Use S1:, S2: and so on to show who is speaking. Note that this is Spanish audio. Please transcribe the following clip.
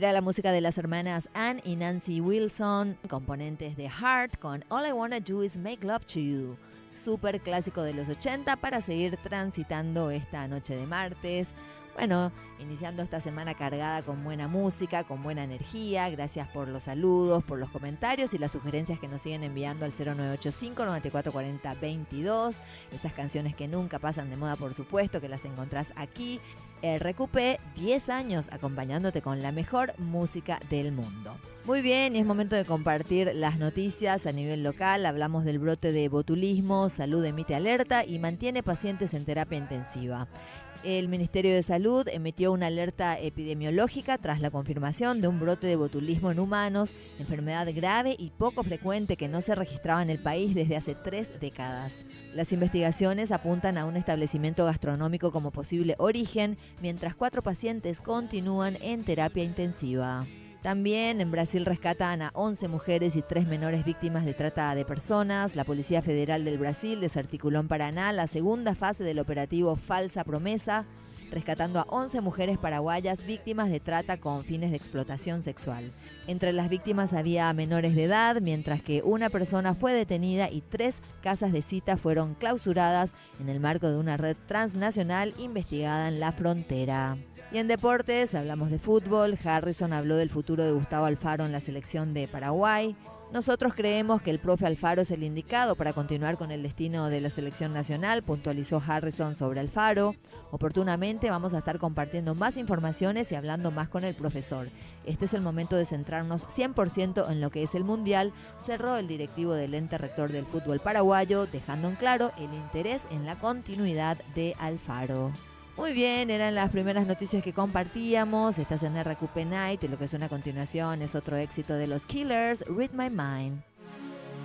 S1: Era la música de las hermanas Ann y Nancy Wilson, componentes de Heart, con All I Wanna Do Is Make Love to You. Súper clásico de los 80 para seguir transitando esta noche de martes. Bueno, iniciando esta semana cargada con buena música, con buena energía. Gracias por los saludos, por los comentarios y las sugerencias que nos siguen enviando al 0985-9440-22. Esas canciones que nunca pasan de moda, por supuesto, que las encontrás aquí. RQP, 10 años acompañándote con la mejor música del mundo. Muy bien, y es momento de compartir las noticias a nivel local. Hablamos del brote de botulismo, Salud emite alerta y mantiene pacientes en terapia intensiva. El Ministerio de Salud emitió una alerta epidemiológica tras la confirmación de un brote de botulismo en humanos, enfermedad grave y poco frecuente que no se registraba en el país desde hace 3 décadas. Las investigaciones apuntan a un establecimiento gastronómico como posible origen, mientras 4 pacientes continúan en terapia intensiva. También en Brasil rescatan a 11 mujeres y 3 menores víctimas de trata de personas. La Policía Federal del Brasil desarticuló en Paraná la segunda fase del operativo Falsa Promesa, rescatando a 11 mujeres paraguayas víctimas de trata con fines de explotación sexual. Entre las víctimas había menores de edad, mientras que una persona fue detenida y 3 casas de cita fueron clausuradas en el marco de una red transnacional investigada en la frontera. Y en deportes, hablamos de fútbol. Harrison habló del futuro de Gustavo Alfaro en la selección de Paraguay. Nosotros creemos que el profe Alfaro es el indicado para continuar con el destino de la selección nacional, puntualizó Harrison sobre Alfaro. Oportunamente vamos a estar compartiendo más informaciones y hablando más con el profesor. Este es el momento de centrarnos 100% en lo que es el Mundial, cerró el directivo del ente rector del fútbol paraguayo, dejando en claro el interés en la continuidad de Alfaro. Muy bien, eran las primeras noticias que compartíamos. Estás en RQP Night y lo que suena a continuación es otro éxito de los Killers, Read My Mind.